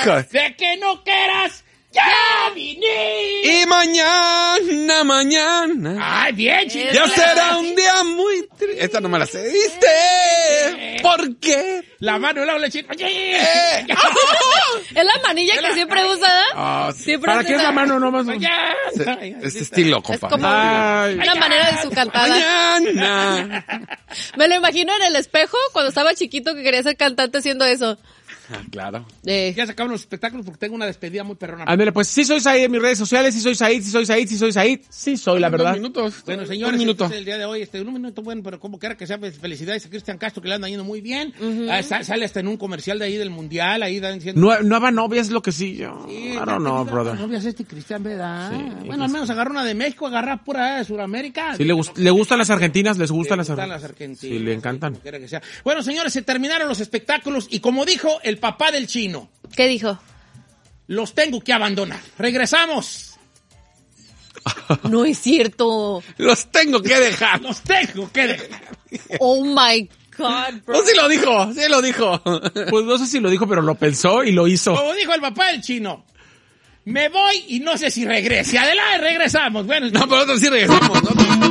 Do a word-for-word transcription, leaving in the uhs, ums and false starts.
Hijo. De que no quieras, ya vine. Y mañana, mañana. Ay, bien, chido. Ya será un día muy triste. Esta no me la sé. ¿Viste? ¿Por qué? La mano, la leche. Oye. Eh. Es la manilla que siempre usa. Oh, sí. Siempre ¿Para hace qué es esa- la mano nomás? Este estilo, Es compa. como Ay. una manera de su cantada. Mañana. Me lo imagino en el espejo cuando estaba chiquito que quería ser cantante haciendo eso. Ah, claro. Eh, Ya se acaban los espectáculos porque tengo una despedida muy perrona. Ándale, pues sí soy Said en mis redes sociales, sí soy Said, sí soy Said, sí soy Said, sí soy, la verdad. Dos minutos. Bueno, señores, Un minuto. este es el día de hoy, este, un minuto bueno, pero como quiera que sea, pues, felicidades a Cristian Castro, que le anda yendo muy bien. Ah, sa- sale hasta en un comercial de ahí del Mundial, ahí dan diciendo... Nue- nueva novia es lo que sí, yo. Sí, I ya don't know, tenía brother. novias este Cristian, ¿verdad? Sí, Bueno, al menos agarra una de México, agarra pura de Sudamérica. Sí, le, gust- le gustan las argentinas, les gustan Le las gustan las argentinas. argentinas. Sí, le encantan. como quiera que sea. Bueno, señores, se terminaron los espectáculos y como dijo el papá del chino, ¿Qué dijo? los tengo que abandonar. Regresamos. No es cierto. Los tengo que dejar. Los tengo que dejar. Oh my God, bro. No, sí lo dijo, sí lo dijo. Pues no sé si lo dijo, pero lo pensó y lo hizo. Como dijo el papá del chino, me voy y no sé si regrese. Adelante, regresamos. Bueno, No, pero nosotros sí regresamos, ¿no?